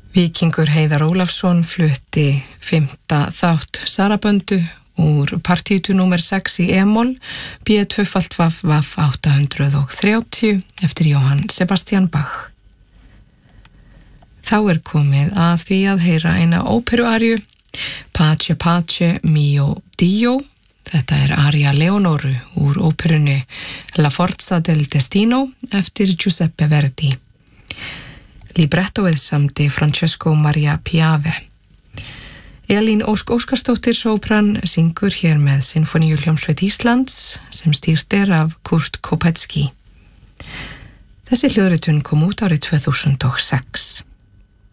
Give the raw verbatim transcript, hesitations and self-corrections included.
Víkingur Heiðar Ólafsson flutti fimmta þátt Saraböndu úr partítu númer sex í e-moll B tvö Vaff Vaff átta hundrað þrjátíu eftir Jóhann Sebastian Bach. Þá er komið að því að heyra eina óperuarju, Pace Pace Mio Dio. Þetta er aria Leonoru úr óperunni La Forza del Destino eftir Giuseppe Verdi. Librettoið samdi Francesco Maria Piave. Elín Ósk Óskarsdóttir sópran syngur hér með Sinfoníuhljómsveit Íslands sem stýrt er af Kurt Kopecki. Þessi hljóðritun kom út árið tvö þúsund og sex.